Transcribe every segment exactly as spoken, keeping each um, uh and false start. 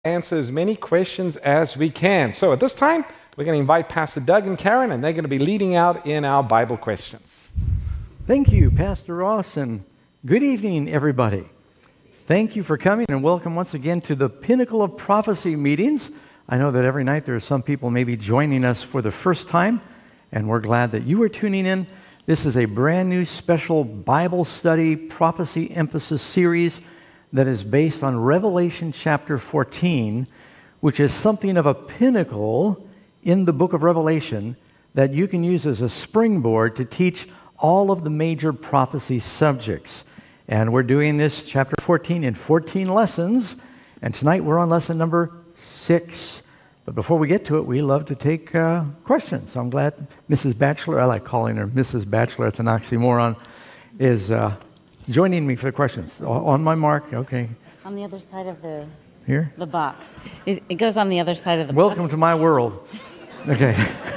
answer as many questions as we can. So at this time, we're going to invite Pastor Doug and Karen, and they're going to be leading out in our Bible questions. Thank you, Pastor Ross, and good evening, everybody. Thank you for coming, and welcome once again to the Pinnacle of Prophecy meetings. I know that every night there are some people maybe joining us for the first time, and we're glad that you are tuning in. This is a brand new special Bible study prophecy emphasis series that is based on Revelation chapter fourteen, which is something of a pinnacle in the book of Revelation that you can use as a springboard to teach all of the major prophecy subjects. And we're doing this chapter fourteen in fourteen lessons, and tonight we're on lesson number six. But before we get to it, we love to take uh, questions. So I'm glad Missus Batchelor, I like calling her Missus Batchelor, it's an oxymoron, is uh, joining me for the questions. On my mark, okay. On the other side of the Here? the box. It it goes on the other side of the Welcome box. to my world. Okay.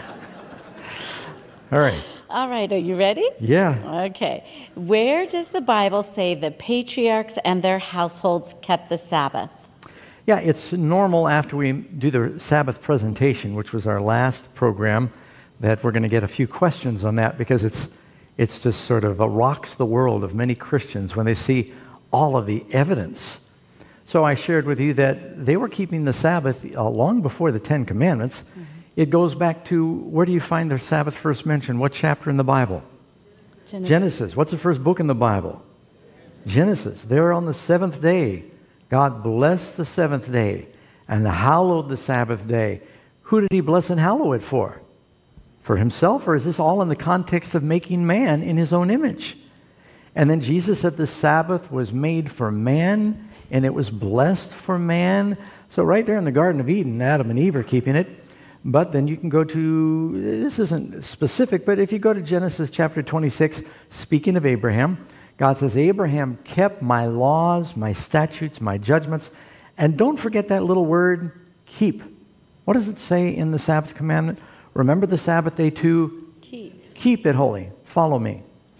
All right. All right, are you ready? Yeah. Okay. Where does the Bible say the patriarchs and their households kept the Sabbath? Yeah, it's normal after we do the Sabbath presentation, which was our last program, that we're going to get a few questions on that because it's it's just sort of uh, rocks the world of many Christians when they see all of the evidence. So I shared with you that they were keeping the Sabbath uh, long before the Ten Commandments. Mm-hmm. It goes back to, where do you find the Sabbath first mentioned? What chapter in the Bible? Genesis. Genesis. What's the first book in the Bible? Genesis. There on the seventh day, God blessed the seventh day and hallowed the Sabbath day. Who did he bless and hallow it for? For himself, or is this all in the context of making man in his own image? And then Jesus said the Sabbath was made for man, and it was blessed for man. So right there in the Garden of Eden, Adam and Eve are keeping it. But then you can go to, this isn't specific, but if you go to Genesis chapter twenty-six, speaking of Abraham, God says, Abraham kept my laws, my statutes, my judgments. And don't forget that little word, keep. What does it say in the Sabbath commandment? Remember the Sabbath day to Keep. Keep it holy. Follow me.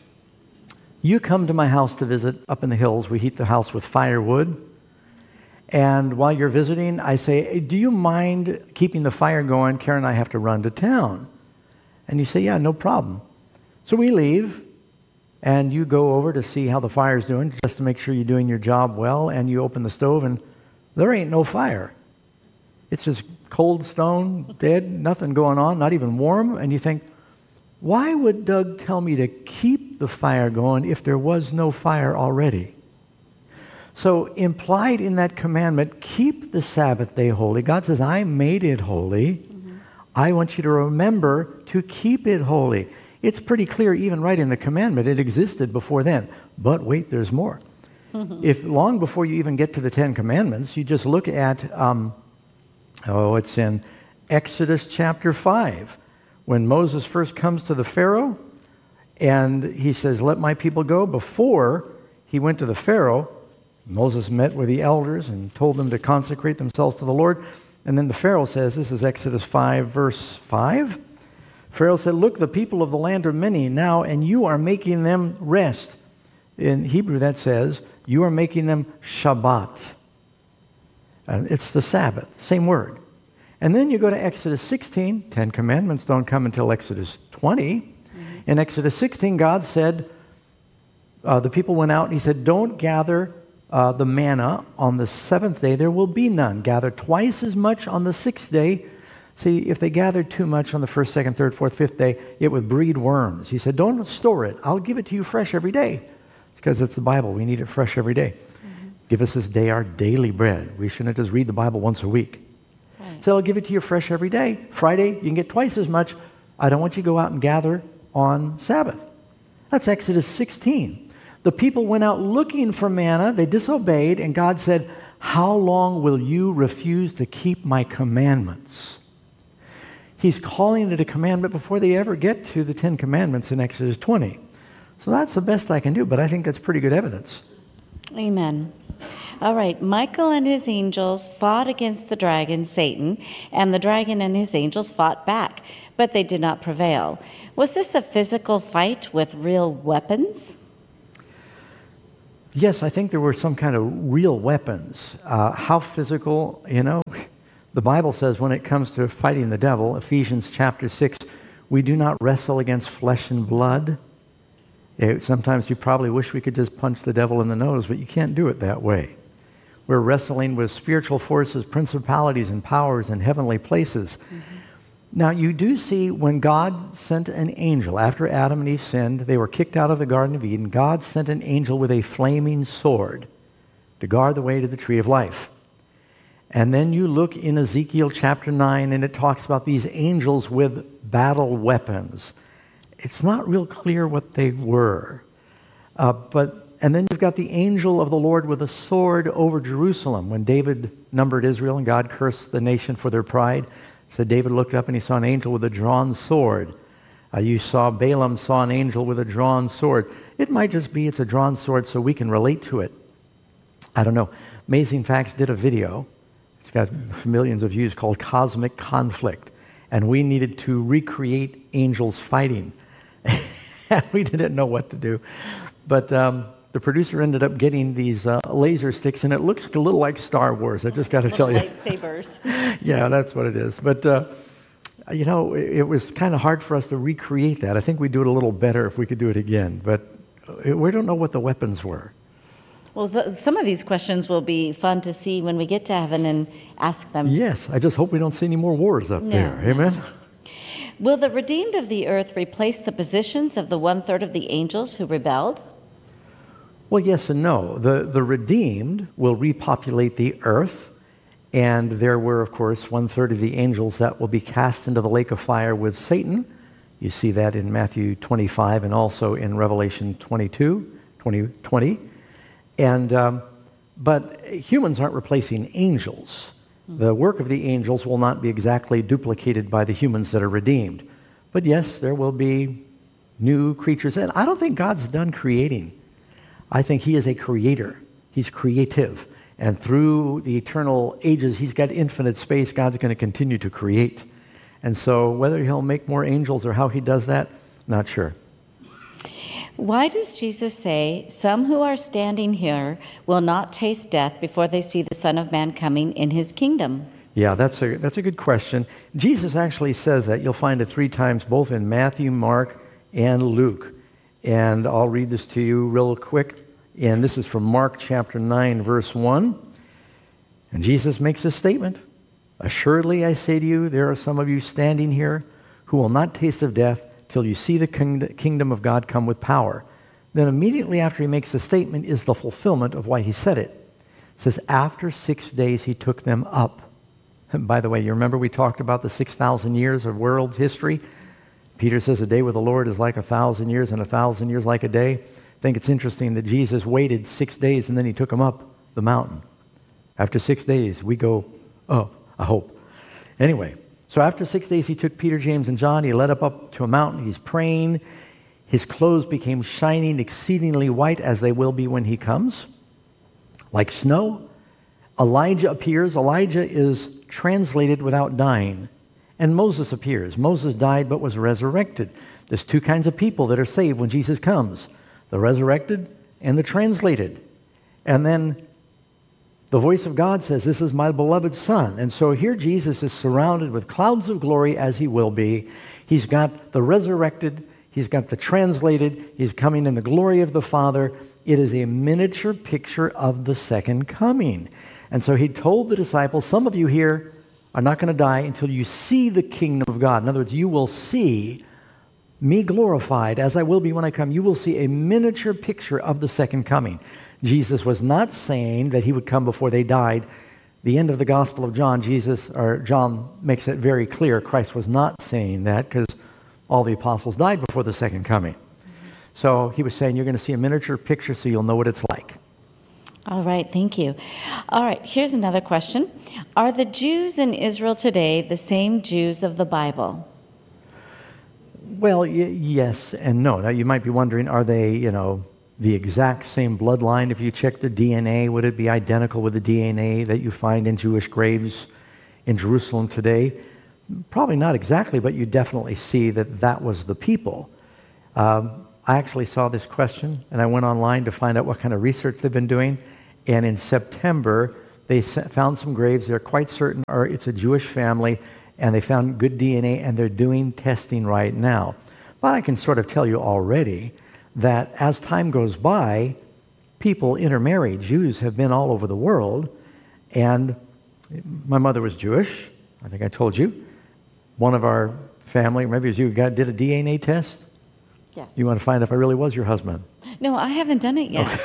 You come to my house to visit up in the hills. We heat the house with firewood. And while you're visiting, I say, hey, do you mind keeping the fire going? Karen and I have to run to town. And you say, yeah, no problem. So we leave, and you go over to see how the fire's doing, just to make sure you're doing your job well, and you open the stove, and there ain't no fire. It's just cold stone, dead, nothing going on, not even warm. And you think, why would Doug tell me to keep the fire going if there was no fire already? So implied in that commandment, keep the Sabbath day holy. God says, I made it holy. Mm-hmm. I want you to remember to keep it holy. It's pretty clear even right in the commandment. It existed before then. But wait, there's more. If long before you even get to the Ten Commandments, you just look at... Um, Oh, it's in Exodus chapter five, when Moses first comes to the Pharaoh, and he says, let my people go. Before he went to the Pharaoh, Moses met with the elders and told them to consecrate themselves to the Lord. And then the Pharaoh says, this is Exodus five, verse five. Pharaoh said, look, the people of the land are many now, and you are making them rest. In Hebrew that says, you are making them Shabbat. And it's the Sabbath, same word. And then you go to Exodus sixteen. Ten Commandments don't come until Exodus twenty. Mm-hmm. In Exodus sixteen, God said, uh, the people went out, and he said, don't gather uh, the manna on the seventh day. There will be none. Gather twice as much on the sixth day. See, if they gathered too much on the first, second, third, fourth, fifth day, it would breed worms. He said, don't store it. I'll give it to you fresh every day. Because it's the Bible. We need it fresh every day. Give us this day our daily bread. We shouldn't just read the Bible once a week. Right. So I'll give it to you fresh every day. Friday, you can get twice as much. I don't want you to go out and gather on Sabbath. That's Exodus sixteen. The people went out looking for manna. They disobeyed, and God said, how long will you refuse to keep my commandments? He's calling it a commandment before they ever get to the Ten Commandments in Exodus twenty. So that's the best I can do, but I think that's pretty good evidence. Amen. All right, Michael and his angels fought against the dragon, Satan, and the dragon and his angels fought back, but they did not prevail. Was this a physical fight with real weapons? Yes, I think there were some kind of real weapons. Uh, how physical, you know? The Bible says when it comes to fighting the devil, Ephesians chapter six, we do not wrestle against flesh and blood. Eh, Sometimes you probably wish we could just punch the devil in the nose, but you can't do it that way. We're wrestling with spiritual forces, principalities, and powers in heavenly places. Mm-hmm. Now, you do see when God sent an angel, after Adam and Eve sinned, they were kicked out of the Garden of Eden. God sent an angel with a flaming sword to guard the way to the tree of life. And then you look in Ezekiel chapter nine, and it talks about these angels with battle weapons. It's not real clear what they were. Uh, but and then you've got the angel of the Lord with a sword over Jerusalem. When David numbered Israel and God cursed the nation for their pride, so David looked up and he saw an angel with a drawn sword. Uh, you saw Balaam saw an angel with a drawn sword. It might just be it's a drawn sword so we can relate to it. I don't know. Amazing Facts did a video. It's got millions of views, called Cosmic Conflict. And we needed to recreate angels fighting. And we didn't know what to do. But um, the producer ended up getting these uh, laser sticks, and it looks a little like Star Wars, I just got to tell you. Lightsabers. Yeah, that's what it is. But, uh, you know, it, it was kind of hard for us to recreate that. I think we'd do it a little better if we could do it again. But we don't know what the weapons were. Well, th- some of these questions will be fun to see when we get to heaven and ask them. Yes, I just hope we don't see any more wars up No, there. no. Amen? Will the redeemed of the earth replace the positions of the one-third of the angels who rebelled? Well, yes and no. The, the redeemed will repopulate the earth, and there were, of course, one-third of the angels that will be cast into the lake of fire with Satan. You see that in Matthew twenty-five and also in Revelation twenty-two, twenty, twenty. And, um, but humans aren't replacing angels. The work of the angels will not be exactly duplicated by the humans that are redeemed. But yes, there will be new creatures. And I don't think God's done creating. I think he is a creator. He's creative. And through the eternal ages, he's got infinite space. God's going to continue to create. And so whether he'll make more angels or how he does that, not sure. Why does Jesus say, some who are standing here will not taste death before they see the Son of Man coming in his kingdom? Yeah, that's a, that's a good question. Jesus actually says that. You'll find it three times, both in Matthew, Mark, and Luke. And I'll read this to you real quick. And this is from Mark chapter nine, verse one. And Jesus makes a statement. Assuredly, I say to you, there are some of you standing here who will not taste of death till you see the kingdom of God come with power. Then immediately after he makes the statement is the fulfillment of why he said it. It says, after six days he took them up. And by the way, you remember we talked about the six thousand years of world history? Peter says a day with the Lord is like a thousand years, and a thousand years like a day. I think it's interesting that Jesus waited six days and then he took them up the mountain. After six days, we go up, I hope. Anyway, so after six days, he took Peter, James, and John. He led up up to a mountain. He's praying. His clothes became shining, exceedingly white, as they will be when he comes, like snow. Elijah appears. Elijah is translated without dying. And Moses appears. Moses died but was resurrected. There's two kinds of people that are saved when Jesus comes, the resurrected and the translated. And then the voice of God says, this is my beloved Son. And so here Jesus is surrounded with clouds of glory, as he will be. He's got the resurrected. He's got the translated. He's coming in the glory of the Father. It is a miniature picture of the second coming. And so he told the disciples, some of you here are not going to die until you see the kingdom of God. In other words, you will see me glorified as I will be when I come. You will see a miniature picture of the second coming. Jesus was not saying that he would come before they died. The end of the Gospel of John, Jesus, or John makes it very clear Christ was not saying that because all the apostles died before the second coming. Mm-hmm. So he was saying you're going to see a miniature picture so you'll know what it's like. All right, thank you. All right, here's another question. Are the Jews in Israel today the same Jews of the Bible? Well, y- yes and no. Now you might be wondering, are they, you know, the exact same bloodline? If you check the D N A, would it be identical with the D N A that you find in Jewish graves in Jerusalem today? Probably not exactly, but you definitely see that that was the people. Um, I actually saw this question, and I went online to find out what kind of research they've been doing. And in September, they found some graves they're quite certain are it's a Jewish family, and they found good D N A, and they're doing testing right now. But I can sort of tell you already that as time goes by, people intermarry. Jews have been all over the world, and my mother was Jewish. I think I told you. One of our family, maybe it was you, got, did a D N A test. Yes. You want to find if I really was your husband? No, I haven't done it yet.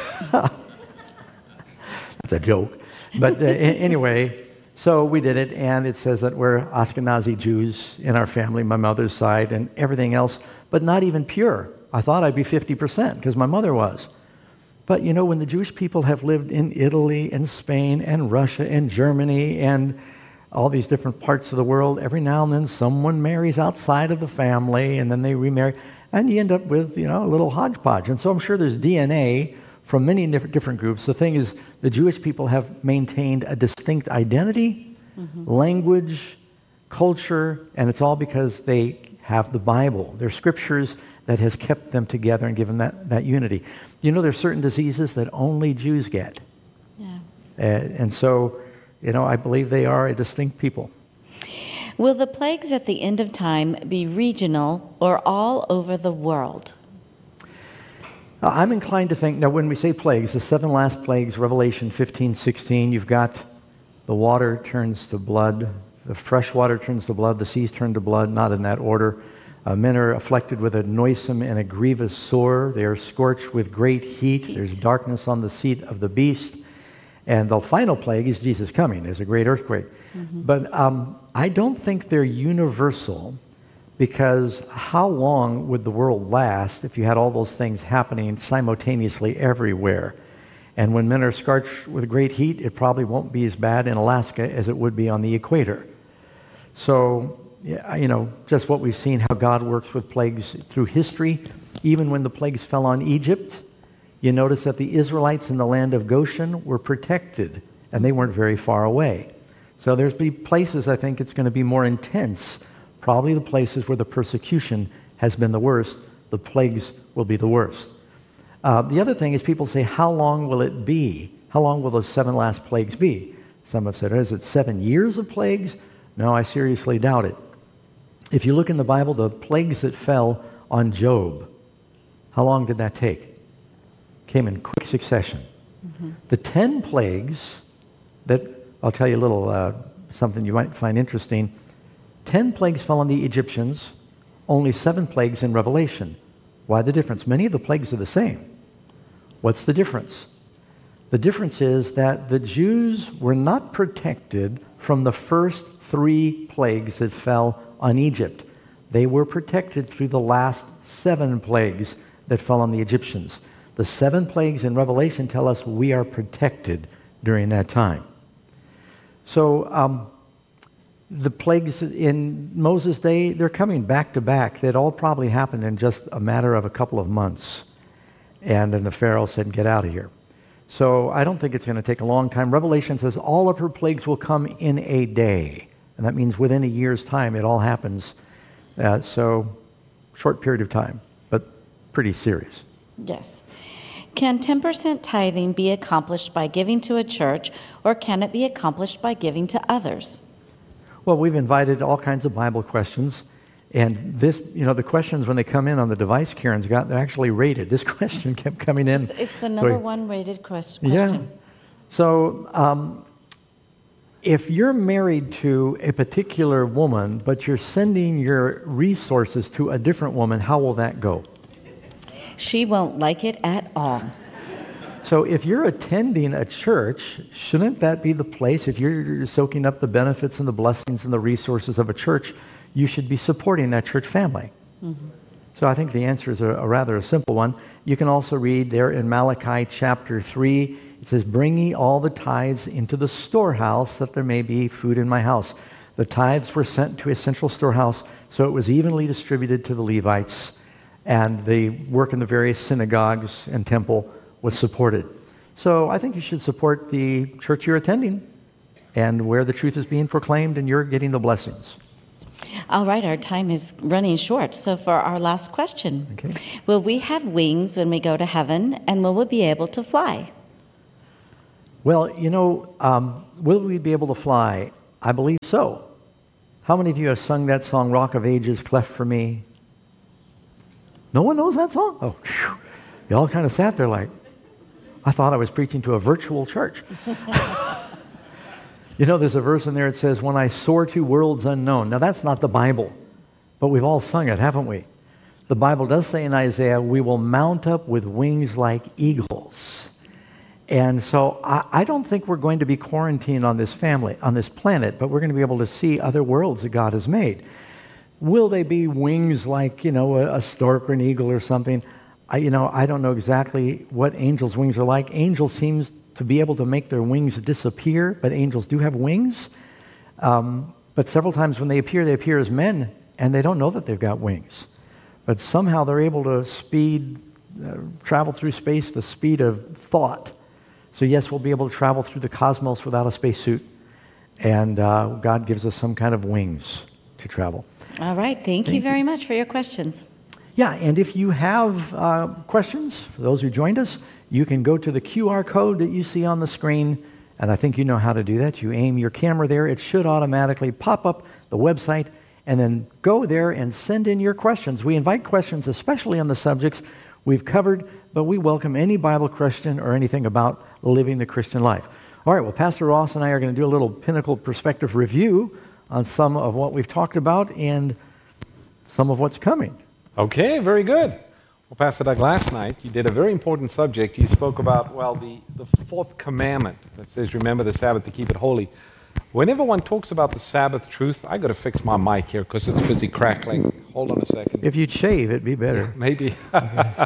That's a joke. But uh, anyway, so we did it, and it says that we're Ashkenazi Jews in our family, my mother's side, and everything else, but not even pure. I thought I'd be fifty percent because my mother was. But you know, when the Jewish people have lived in Italy and Spain and Russia and Germany and all these different parts of the world, every now and then someone marries outside of the family, and then they remarry. And you end up with, you know, a little hodgepodge. And so I'm sure there's D N A from many different, different groups. The thing is, the Jewish people have maintained a distinct identity, mm-hmm. language, culture, and it's all because they have the Bible. They're scriptures that has kept them together and given that, that unity. You know, there's certain diseases that only Jews get. Yeah. Uh, and so, you know, I believe they are a distinct people. Will the plagues at the end of time be regional or all over the world? Uh, I'm inclined to think, now when we say plagues, the seven last plagues, Revelation fifteen, sixteen, you've got the water turns to blood, the fresh water turns to blood, the seas turn to blood, not in that order. Uh, men are afflicted with a noisome and a grievous sore. They are scorched with great heat. Heat. There's darkness on the seat of the beast. And the final plague is Jesus coming. There's a great earthquake. Mm-hmm. But um, I don't think they're universal, because how long would the world last if you had all those things happening simultaneously everywhere? And when men are scorched with great heat, it probably won't be as bad in Alaska as it would be on the equator. So, yeah, you know, just what we've seen, how God works with plagues through history. Even when the plagues fell on Egypt, you notice that the Israelites in the land of Goshen were protected, and they weren't very far away. So there's be places I think it's going to be more intense. Probably the places where the persecution has been the worst, the plagues will be the worst. Uh, the other thing is people say, how long will it be? How long will those seven last plagues be? Some have said, is it seven years of plagues? No, I seriously doubt it. If you look in the Bible, the plagues that fell on Job, how long did that take? Came in quick succession. Mm-hmm. The ten plagues that, I'll tell you a little uh, something you might find interesting. Ten plagues fell on the Egyptians, only seven plagues in Revelation. Why the difference? Many of the plagues are the same. What's the difference? The difference is that the Jews were not protected from the first three plagues that fell on Egypt. They were protected through the last seven plagues that fell on the Egyptians. The seven plagues in Revelation tell us we are protected during that time. So um, the plagues in Moses' day, they're coming back to back. That all probably happened in just a matter of a couple of months. And then the Pharaoh said, get out of here. So I don't think it's going to take a long time. Revelation says all of her plagues will come in a day. And that means within a year's time it all happens. Uh, so short period of time, but pretty serious. Yes. Can ten percent tithing be accomplished by giving to a church, or can it be accomplished by giving to others? Well, we've invited all kinds of Bible questions. And this, you know, the questions when they come in on the device Karen's got, they're actually rated. This question kept coming in. It's, it's the number so, one rated question. Yeah. So um, if you're married to a particular woman, but you're sending your resources to a different woman, how will that go? She won't like it at all. So if you're attending a church, shouldn't that be the place? If you're soaking up the benefits and the blessings and the resources of a church, you should be supporting that church family. Mm-hmm. So I think the answer is a, a rather a simple one. You can also read there in Malachi chapter three, it says, bring ye all the tithes into the storehouse, that there may be food in my house. The tithes were sent to a central storehouse, so it was evenly distributed to the Levites, and the work in the various synagogues and temple was supported. So I think you should support the church you're attending and where the truth is being proclaimed and you're getting the blessings. All right, our time is running short. So for our last question, Okay. will we have wings when we go to heaven, and will we be able to fly? Well, you know, um, will we be able to fly? I believe so. How many of you have sung that song, Rock of Ages, Cleft for Me? No one knows that song? Oh, phew. Y'all kind of sat there like, I thought I was preaching to a virtual church. You know, there's a verse in there that says, when I soar to worlds unknown. Now, that's not the Bible, but we've all sung it, haven't we? The Bible does say in Isaiah, we will mount up with wings like eagles. And so I, I don't think we're going to be quarantined on this family, on this planet, but we're going to be able to see other worlds that God has made. Will they be wings like, you know, a, a stork or an eagle or something? I, you know, I don't know exactly what angels' wings are like. Angels seems to be able to make their wings disappear, but angels do have wings. Um, but several times when they appear, they appear as men, and they don't know that they've got wings. But somehow they're able to speed, uh, travel through space the speed of thought. So yes, we'll be able to travel through the cosmos without a spacesuit, and uh, God gives us some kind of wings to travel. All right, thank, thank you very you. much for your questions. Yeah, and if you have uh, questions, for those who joined us, you can go to the Q R code that you see on the screen, and I think you know how to do that. You aim your camera there, it should automatically pop up the website, and then go there and send in your questions. We invite questions, especially on the subjects we've covered, but we welcome any Bible question or anything about living the Christian life. All right, well, Pastor Ross and I are going to do a little Pinnacle Perspective review on some of what we've talked about and some of what's coming. Okay, very good. Well, Pastor Doug, last night you did a very important subject. You spoke about, well, the, the fourth commandment that says, remember the Sabbath to keep it holy. Whenever one talks about the Sabbath truth, I got to fix my mic here because it's busy crackling. Hold on a second. If you'd shave, it'd be better. Maybe. Okay.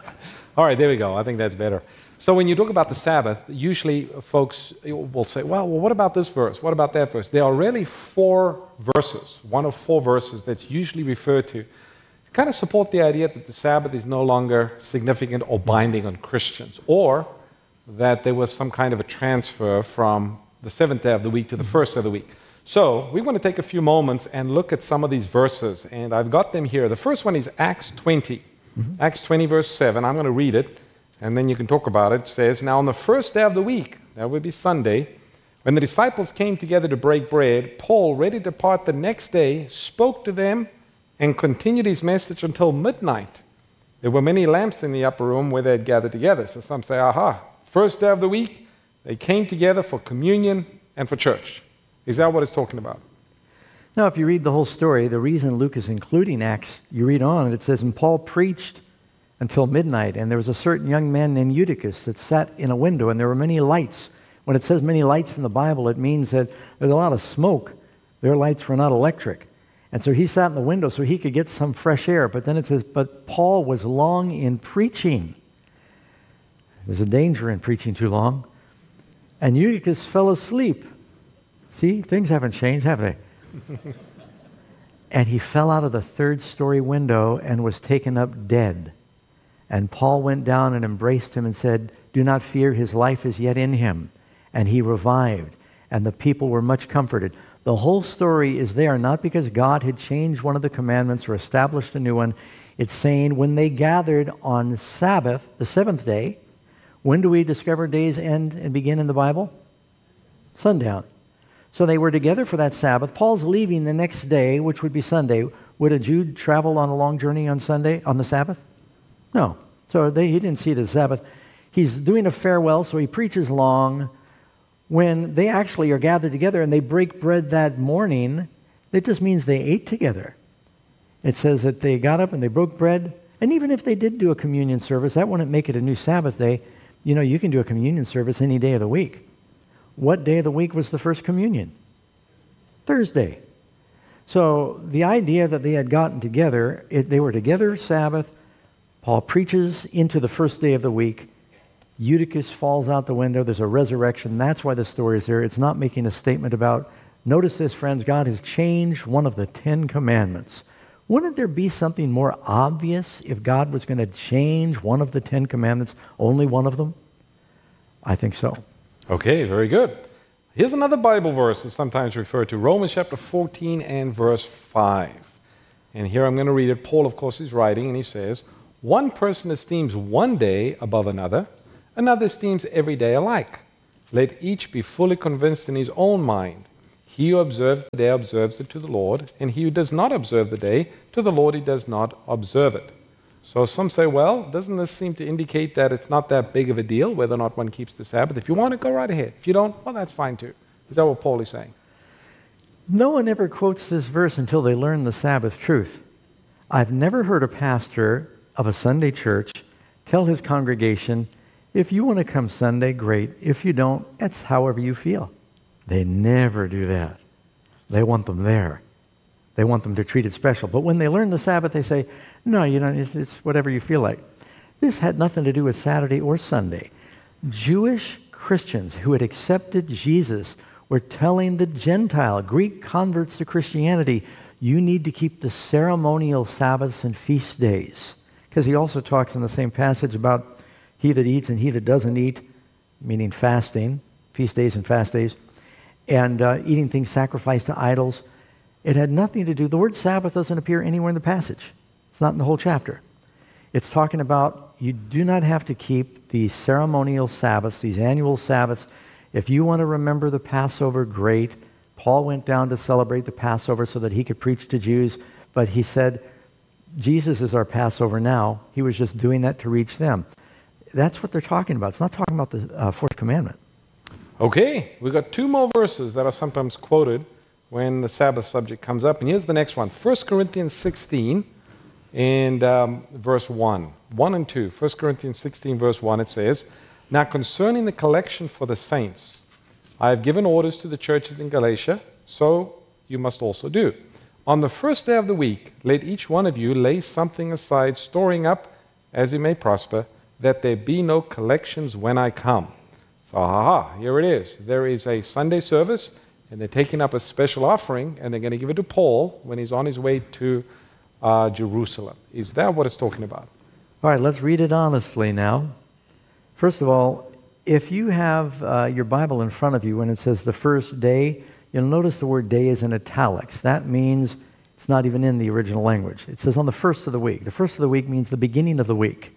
All right, there we go. I think that's better. So when you talk about the Sabbath, usually folks will say, well, well, what about this verse? What about that verse? There are really four verses, one of four verses that's usually referred to, kind of support the idea that the Sabbath is no longer significant or binding on Christians, or that there was some kind of a transfer from the seventh day of the week to the first of the week. So we want to take a few moments and look at some of these verses, and I've got them here. The first one is Acts twenty. Mm-hmm. Acts twenty, verse seven. I'm going to read it, and then you can talk about it. It says, now on the first day of the week, that would be Sunday, when the disciples came together to break bread, Paul, ready to depart the next day, spoke to them and continued his message until midnight. There were many lamps in the upper room where they had gathered together. So some say, aha, first day of the week, they came together for communion and for church. Is that what it's talking about? Now, if you read the whole story, the reason Luke is including Acts, you read on, and it says, and Paul preached until midnight, and there was a certain young man named Eutychus that sat in a window, and there were many lights. When it says many lights in the Bible, it means that there's a lot of smoke. Their lights were not electric. And so he sat in the window so he could get some fresh air. But then it says, but Paul was long in preaching. There's a danger in preaching too long. And Eutychus fell asleep. See, things haven't changed, have they? And he fell out of the third story window and was taken up dead. And Paul went down and embraced him and said, do not fear, his life is yet in him. And he revived, and the people were much comforted. The whole story is there not because God had changed one of the commandments or established a new one. It's saying when they gathered on Sabbath, the seventh day, when do we discover days end and begin in the Bible? Sundown. So they were together for that Sabbath. Paul's leaving the next day, which would be Sunday. Would a Jew travel on a long journey on Sunday, on the Sabbath? No. So they, he didn't see it as Sabbath. He's doing a farewell, so he preaches long. When they actually are gathered together and they break bread that morning, it just means they ate together. It says that they got up and they broke bread. And even if they did do a communion service, that wouldn't make it a new Sabbath day. You know, you can do a communion service any day of the week. What day of the week was the first communion? Thursday. So the idea that they had gotten together, it, they were together Sabbath. Paul preaches into the first day of the week. Eutychus falls out the window. There's a resurrection. That's why the story is there. It's not making a statement about, notice this, friends, God has changed one of the Ten Commandments. Wouldn't there be something more obvious if God was going to change one of the Ten Commandments, only one of them? I think so. Okay, very good. Here's another Bible verse that's sometimes referred to, Romans chapter fourteen and verse five. And here I'm going to read it. Paul, of course, is writing, and he says, one person esteems one day above another, another esteems every day alike. Let each be fully convinced in his own mind. He who observes the day observes it to the Lord, and he who does not observe the day, to the Lord he does not observe it. So some say, well, doesn't this seem to indicate that it's not that big of a deal whether or not one keeps the Sabbath? If you want to, go right ahead. If you don't, well, that's fine too. Is that what Paul is saying? No one ever quotes this verse until they learn the Sabbath truth. I've never heard a pastor of a Sunday church tell his congregation, if you want to come Sunday, great. If you don't, it's however you feel. They never do that. They want them there. They want them to treat it special. But when they learn the Sabbath, they say, no, you don't, it's, it's whatever you feel like. This had nothing to do with Saturday or Sunday. Jewish Christians who had accepted Jesus were telling the Gentile, Greek converts to Christianity, you need to keep the ceremonial Sabbaths and feast days. Because he also talks in the same passage about he that eats and he that doesn't eat, meaning fasting, feast days and fast days, and uh, eating things sacrificed to idols. It had nothing to do, the word Sabbath doesn't appear anywhere in the passage. It's not in the whole chapter. It's talking about you do not have to keep the ceremonial Sabbaths, these annual Sabbaths. If you want to remember the Passover, great. Paul went down to celebrate the Passover so that he could preach to Jews, but he said, Jesus is our Passover now. He was just doing that to reach them. That's what they're talking about. It's not talking about the uh, fourth commandment. Okay, we've got two more verses that are sometimes quoted when the Sabbath subject comes up. And here's the next one, First Corinthians sixteen and um, verse one. one and two. First Corinthians sixteen, verse one, it says, now concerning the collection for the saints, I have given orders to the churches in Galatia, so you must also do. On the first day of the week, let each one of you lay something aside, storing up as he may prosper, that there be no collections when I come. So, ha-ha, here it is. There is a Sunday service, and they're taking up a special offering, and they're going to give it to Paul when he's on his way to uh, Jerusalem. Is that what it's talking about? All right, let's read it honestly now. First of all, if you have uh, your Bible in front of you when it says the first day, you'll notice the word day is in italics. That means it's not even in the original language. It says on the first of the week. The first of the week means the beginning of the week.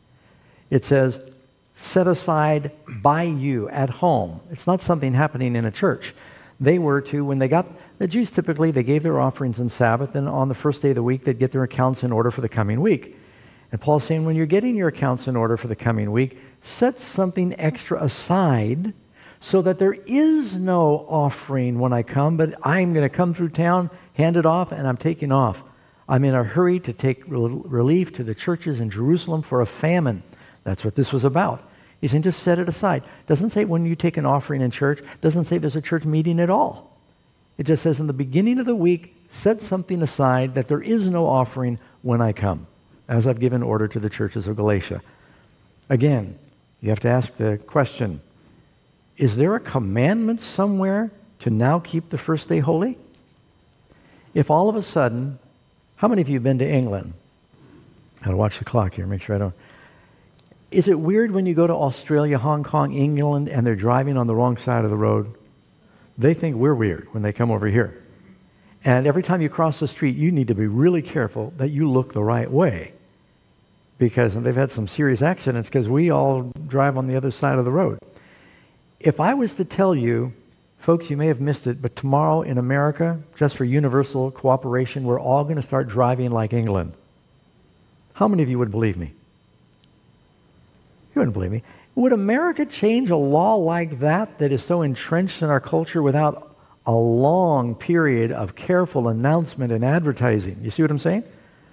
It says set aside by you at home. It's not something happening in a church. They were to, when they got, the Jews typically, they gave their offerings on Sabbath, and on the first day of the week, they'd get their accounts in order for the coming week. And Paul's saying, when you're getting your accounts in order for the coming week, set something extra aside so that there is no offering when I come, but I'm going to come through town, hand it off, and I'm taking off. I'm in a hurry to take relief to the churches in Jerusalem for a famine. That's what this was about. He's saying just set it aside. Doesn't say when you take an offering in church. Doesn't say there's a church meeting at all. It just says in the beginning of the week, set something aside that there is no offering when I come, as I've given order to the churches of Galatia. Again, you have to ask the question, is there a commandment somewhere to now keep the first day holy? If all of a sudden, how many of you have been to England? I've got to watch the clock here, make sure I don't. Is it weird when you go to Australia, Hong Kong, England, and they're driving on the wrong side of the road? They think we're weird when they come over here. And every time you cross the street, you need to be really careful that you look the right way. Because they've had some serious accidents because we all drive on the other side of the road. If I was to tell you, folks, you may have missed it, but tomorrow in America, just for universal cooperation, we're all going to start driving like England. How many of you would believe me? You wouldn't believe me. Would America change a law like that that is so entrenched in our culture without a long period of careful announcement and advertising? You see what I'm saying?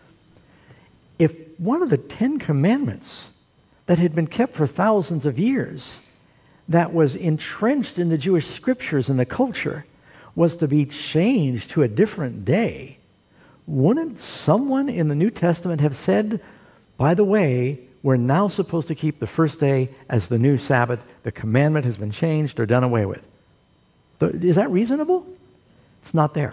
If one of the Ten Commandments that had been kept for thousands of years, that was entrenched in the Jewish scriptures and the culture, was to be changed to a different day, wouldn't someone in the New Testament have said, by the way, we're now supposed to keep the first day as the new Sabbath. The commandment has been changed or done away with. Is that reasonable? It's not there.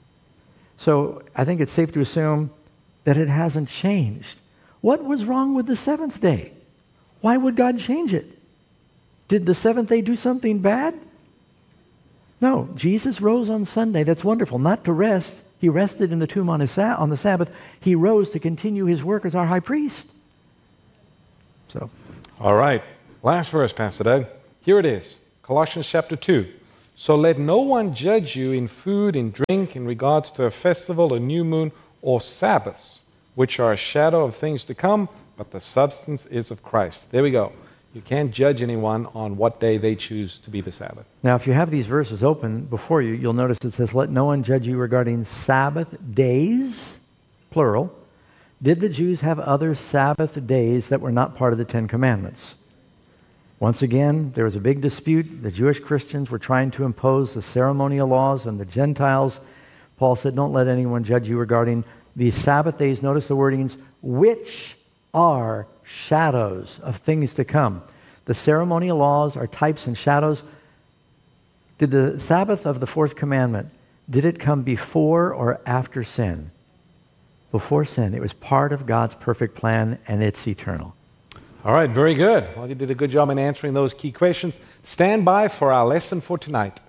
So I think it's safe to assume that it hasn't changed. What was wrong with the seventh day? Why would God change it? Did the seventh day do something bad? No, Jesus rose on Sunday. That's wonderful. Not to rest. He rested in the tomb on, his sa- on the Sabbath. He rose to continue his work as our high priest. So, All right. Last verse, Pastor Doug. Here it is. Colossians chapter two. So let no one judge you in food and drink in regards to a festival, a new moon, or Sabbaths, which are a shadow of things to come, but the substance is of Christ. There we go. You can't judge anyone on what day they choose to be the Sabbath. now if you have these verses open before you, you'll notice it says, let no one judge you regarding Sabbath days, plural. Did the Jews have other Sabbath days that were not part of the Ten Commandments? Once again, there was a big dispute. The Jewish Christians were trying to impose the ceremonial laws on the Gentiles. Paul said, don't let anyone judge you regarding the Sabbath days. Notice the wordings, which are shadows of things to come. The ceremonial laws are types and shadows. Did the Sabbath of the fourth commandment, did it come before or after sin? Before sin. It was part of God's perfect plan, and it's eternal. All right, very good. Well, you did a good job in answering those key questions. Stand by for our lesson for tonight.